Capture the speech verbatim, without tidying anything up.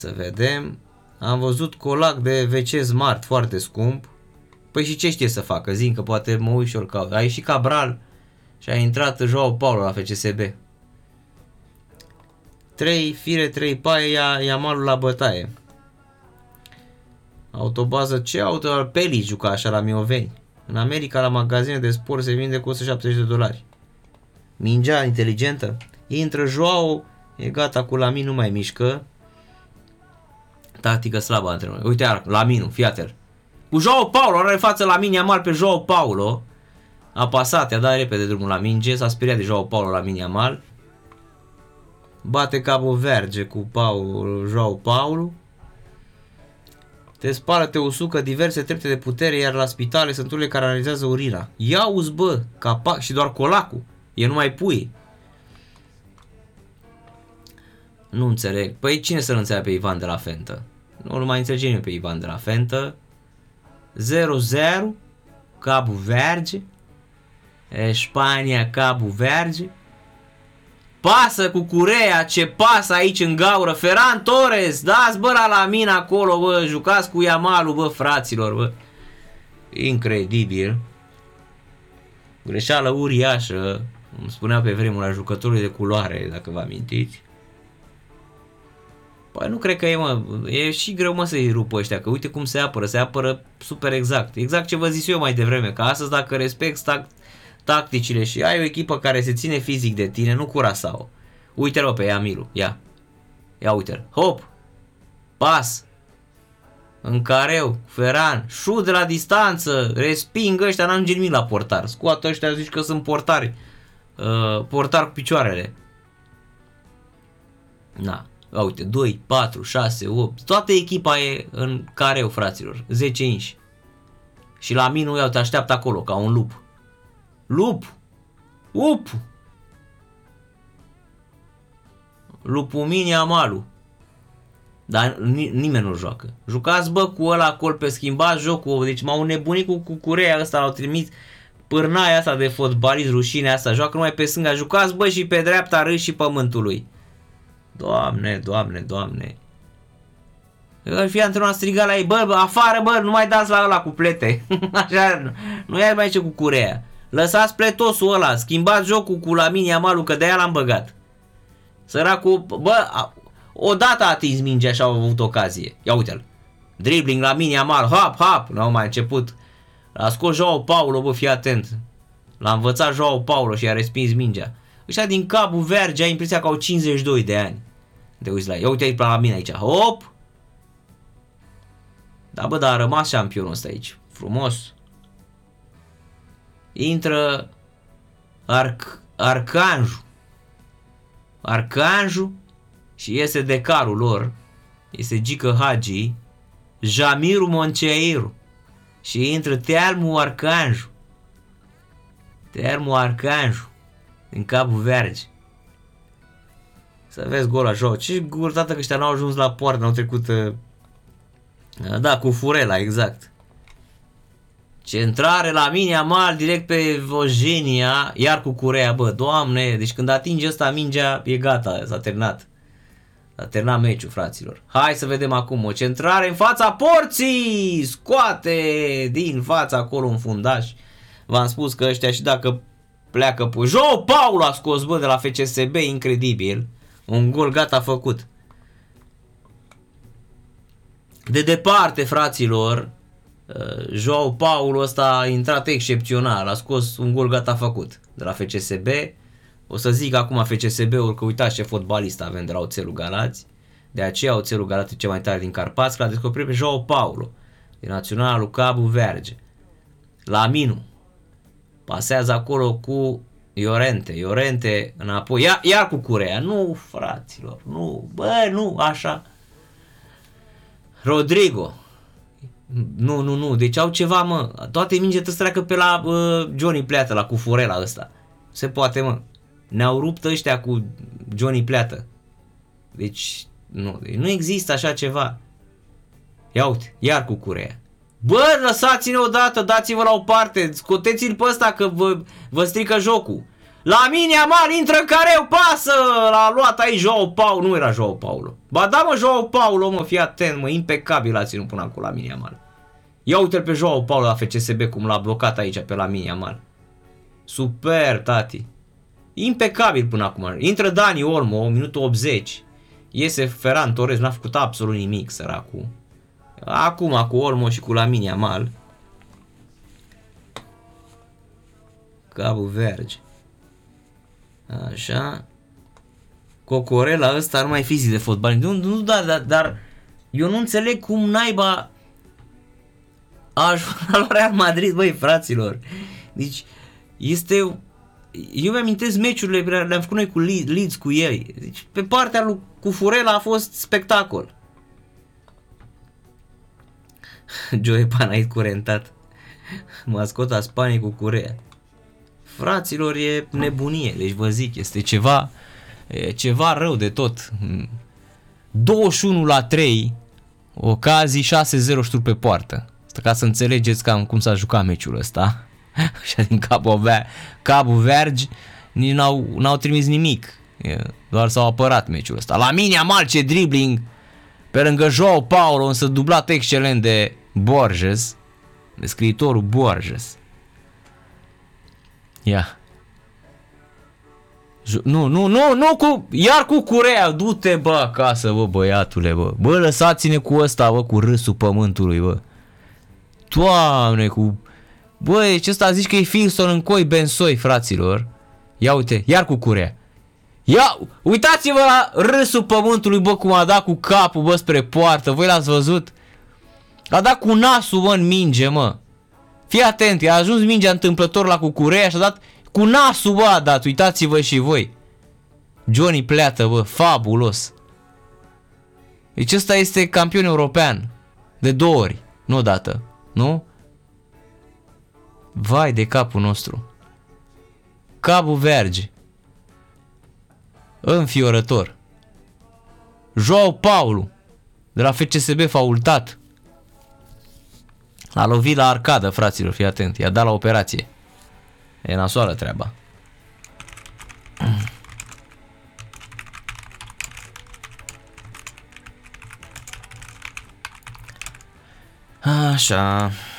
Să vedem. Am văzut colac de W C Smart foarte scump. Păi și ce știe să facă? Zic că poate mă uit și ori caut. A ieșit Cabral și a intrat Joao Paulo la F C S B. trei fire, trei paie, ia, ia malul la bătaie. Autobază, ce auto? Peli juca așa la Mioveni. În America, la magazine de sport se vinde cu o sută șaptezeci de dolari. Mingea inteligentă. Intră Joao, e gata cu Lamin, nu mai mișcă. Tactică slabă antrenor. Uite, Laminu, fii atent. Cu Joao Paulo, are față Lamin Yamal pe Joao Paulo. A pasat, i-a dat repede drumul la minge, s-a speriat de Joao Paulo Lamin Yamal. Bate Cabo Verde cu Paulo, Joao Paulo. Te spală, te usucă diverse trepte de putere, iar la spitale sunt unele care analizează urina. Ia-uzi, bă, capac și doar colacul. E numai pui. Nu înțeleg. Păi cine să-l înțeleagă pe Ivan de la Fentă? Nu mai înțelege nimeni pe Ivan de la Fentă. zero zero. Cabo Verde. Spania, Cabo Verde. Pasă cu Curea, ce pasă aici în gaură. Ferran Torres, dați bă la Lamin acolo, bă, jucați cu Yamalul, bă, fraților, bă. Incredibil. Greșeală uriașă, îmi spunea pe vremuri la jucătorului de culoare, dacă vă amintiți. Păi nu cred că e, mă, e și greu, mă, să-i rupă ăștia, că uite cum se apără, se apără super exact. Exact ce vă zis eu mai devreme, că astăzi dacă respecti tact, tacticile și ai o echipă care se ține fizic de tine, nu Curaçao. Uite-l pe Yamilu, ia. Ia uite-l, hop, pas, în careu, Ferran, șut de la distanță, resping ăștia, n-am nimic la portar. Scoată ăștia, zici că sunt portari, uh, portar cu picioarele. Na. Uite, doi, patru, șase, opt, toată echipa e în careu, fraților, zece inși. Și la mine, uite, te așteaptă acolo, ca un lup. Lup! Up! Lupul mini Amalu. Dar nimeni nu joacă. Jucați, bă, cu ăla acolo pe schimbat jocul, deci m-au nebunit cu cucurea ăsta, l-au trimis pârnaia asta de fotbalist, rușinea asta, joacă numai pe stânga, jucați, bă, și pe dreapta râși și pământului. Doamne, doamne, doamne. Ar fi antrenor striga la ei, bă, bă, afară, bă, nu mai dați la ăla cu plete. Așa, nu ia mai ce cu Curea. Lăsați pletosul ăla, schimbați jocul cu Lamin Yamalul, că de-aia l-am băgat. Săracul, bă, odată a atins mingea și au avut ocazie. Ia uite-l. Dribbling Lamin Yamal, hop, hop, n-au mai început. L-a scos Joao Paulo, bă, fii atent. L-a învățat Joao Paulo și a respins mingea. Ăștia din Cabo Verde, ai impresia că au cincizeci și doi de ani. Te uiți la ei. Ia uite aici la mine aici. Hop! Da, bă, dar a rămas șampionul ăsta aici. Frumos. Intră Arc, Arcanju. Arcanju și iese decarul lor. Este Gică Hagi. Jamiru Monceiru. Și intră Telmo Arcanju. Telmo Arcanju. Din Cabo Verde. Să vezi gol la joc. Ce gurtată că ăștia n-au ajuns la poartă, n-au trecut... Uh, da, cu Furela, exact. Centrare la Lamin Yamal, direct pe Vojenia, iar cu Curea, bă, doamne, deci când atinge ăsta mingea, e gata, s-a terminat. S-a terminat meciul, fraților. Hai să vedem acum o centrare în fața porții! Scoate din fața acolo un fundaș. V-am spus că ăștia și dacă pleacă pe... Joao Paulo a scos, bă, de la F C S B, incredibil. Un gol gata făcut. De departe, fraților, Joao Paulo ăsta a intrat excepțional, a scos un gol gata făcut de la F C S B. O să zic acum F C S B-ul că uitați ce fotbalist avem de la Oțelul Galați. De aceea Oțelul Galați e cel mai tare din Carpați, că l-a descoperit pe Joao Paulo, din naționalul Cabo Verde. Laminu pasează acolo cu Llorente, Llorente înapoi, ia, iar cu Curea, nu, fraților, nu, bă, nu, așa. Rodrigo, nu, nu, nu, deci au ceva, mă, toate mingele trebuie să treacă pe la uh, Johnny Pleată, la cu Furela ăsta, se poate, mă, ne-au rupt ăștia cu Johnny Pleată, deci, nu, deci nu există așa ceva, ia uite, iar cu Curea. Bă, lăsați-ne odată, dați-vă la o parte, scoteți-l pe ăsta că vă, vă strică jocul. Lamine Yamal intră în careu, pasă! L-a luat aici Joao Paulo. Nu era Joao Paulo. Ba da, mă, Joao Paulo, mă, fii atent, mă, impecabil a ținut până acum Lamine Yamal. Ia uite-l pe Joao Paulo la F C S B cum l-a blocat aici pe Lamine Yamal. Super, tati. Impecabil până acum. Intră Dani Olmo, minutul optzeci. Iese Ferran Torres, n-a făcut absolut nimic, săracul. Acum cu Olmo și cu Lamine Yamal. Cabo Verde. Așa. Cocorela ăsta nu mai fi zi de fotbal. Nu, nu, dar, dar, dar eu nu înțeleg cum naiba a ajuns la Real Madrid, băi, fraților. Deci, este... Eu mi-amintesc meciurile pe care le-am făcut noi cu Leeds, cu ei. Deci, pe partea lui Cufurela a fost spectacol. Joe Panait curentat. Mascota Spaniei cu Curea. Fraților, e nebunie. Deci vă zic, este ceva, e ceva rău de tot. douăzeci și unu la trei, ocazii șase zero șturi pe poartă. Asta ca să înțelegeți cam cum s-a jucat meciul ăsta. Așa din Cabo, Cabo Verde nici n-au, n-au trimis nimic. Doar s-au apărat meciul ăsta. Lamine Yamal, ce dribbling pe lângă Joao Paulo, însă dublat excelent de Borges, de scriitorul Borges. Ia. Nu, nu, nu, nu cu, iar cu Curea, du-te bă acasă, bă, băiatule, bă. Bă, lăsați-ne cu ăsta, bă, cu râsul pământului, bă. Doamne, cu... Băi, ce ăsta zici că e Filson în coi Bensoi, fraților. Ia uite, iar cu Curea. Ia, uitați-vă la râsul pământului, bă, cum a dat cu capul, bă, spre poartă. Voi l-ați văzut? A dat cu nasul, bă, în minge, mă. Fii atent, a ajuns mingea întâmplător la Cucurea și a dat cu nasul, bă, a dat. Uitați-vă și voi. Johnny Pleată, bă, fabulos. Deci ăsta este campion european. De două ori, nu odată, nu? Vai de capul nostru. Cabo Verde. Înfiorător. Joao Paulo de la F C S B faultat. L-a lovit la arcadă, fraților, fii atent. I-a dat la operație. E nasoală treaba. Așa.